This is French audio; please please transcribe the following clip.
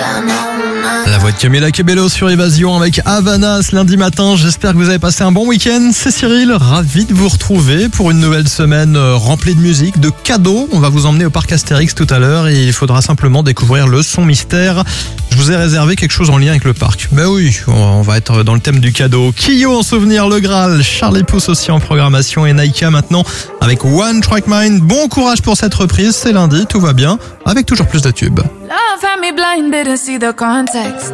La voix de Camila Cabello sur Évasion avec Havana ce lundi matin. J'espère que vous avez passé un bon week-end. C'est Cyril, ravi de vous retrouver pour une nouvelle semaine remplie de musique, de cadeaux. On va vous emmener au parc Astérix tout à l'heure et il faudra simplement découvrir le son mystère. Je vous ai réservé quelque chose en lien avec le parc. Ben oui, on va être dans le thème du cadeau. Kyo en souvenir, le Graal, Charlie Pouce aussi en programmation et Naika maintenant avec One Track Mind. Bon courage pour cette reprise, c'est lundi, tout va bien, avec toujours plus de tubes. Love had me blind, didn't see the context.